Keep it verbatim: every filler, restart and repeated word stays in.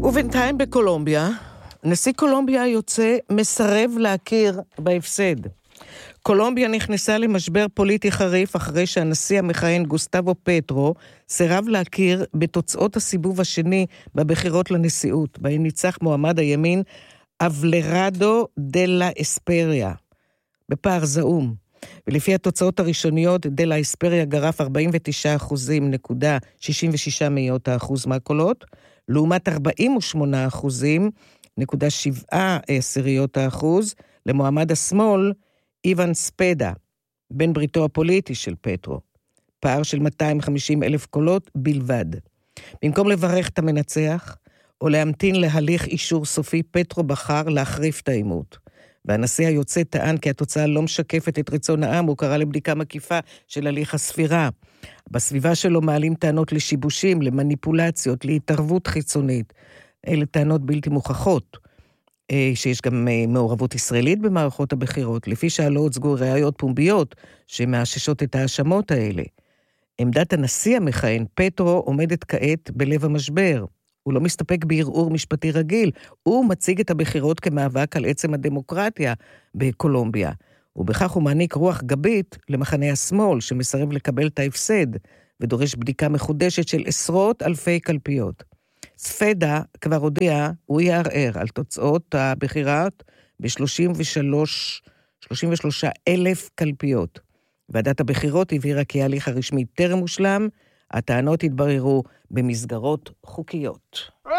ובינתיים בקולומביה, נשיא קולומביה היוצא מסרב להכיר בהפסד. קולומביה נכנסה למשבר פוליטי חריף אחרי שהנשיא המכהן גוסטבו פטרו סירב להכיר בתוצאות הסיבוב השני בבחירות לנשיאות, בהן ניצח מועמד הימין אבלרדו דלה אספריה, בפער זעום. ולפי התוצאות הראשוניות, דלה אספריה גרף ארבעים ותשעה נקודה שישים ושש אחוז מהקולות, לעומת ארבעים ושמונה נקודה שבע עשיריות האחוז למועמד השמאל, איוון ספדה, בן בריתו הפוליטי של פטרו. פער של מאתיים וחמישים אלף קולות בלבד. במקום לברך את המנצח, או להמתין להליך אישור סופי, פטרו בחר להחריף את העימות. והנשיא היוצא טען כי התוצאה לא משקפת את רצון העם, הוא קרא לבדיקה מקיפה של הליך הספירה. בסביבה שלו מעלים טענות לשיבושים, למניפולציות, להתערבות חיצונית. אלה טענות בלתי מוכחות, שיש גם מעורבות ישראלית במערכות הבחירות, לפי שלא הוצגו ראיות פומביות שמאששות את האשמות האלה. עמדת הנשיא המכהן, פטרו, עומדת כעת בלב המשבר. הוא לא מסתפק בערעור משפטי רגיל, הוא מציג את הבחירות כמאבק על עצם הדמוקרטיה בקולומביה, ובכך הוא מעניק רוח גבית למחנה השמאל שמסרב לקבל את ההפסד, ודורש בדיקה מחודשת של עשרות אלפי קלפיות. ספדה כבר הודיע, הוא יערער על תוצאות הבחירות ב-שלושים ושלושה אלף קלפיות. ועדת הבחירות הבהירה כי ההליך הרשמי טרם מושלם, הטענות התבררו במסגרות חוקיות.